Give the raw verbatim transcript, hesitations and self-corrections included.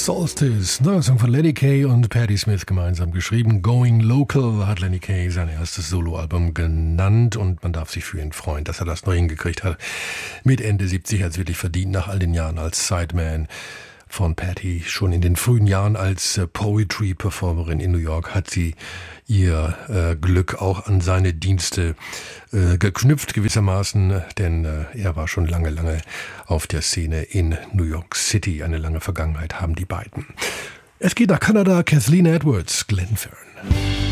Solstice, neuer Song von Lenny Kaye und Patti Smith gemeinsam geschrieben. Going Local hat Lenny Kaye sein erstes Soloalbum genannt und man darf sich für ihn freuen, dass er das neu hingekriegt hat. Mit Ende siebzig hat es wirklich verdient, nach all den Jahren als Sideman von Patti. Schon in den frühen Jahren als äh, Poetry-Performerin in New York hat sie ihr äh, Glück auch an seine Dienste äh, geknüpft gewissermaßen, denn äh, er war schon lange, lange auf der Szene in New York City. Eine lange Vergangenheit haben die beiden. Es geht nach Kanada, Kathleen Edwards, Glenfern.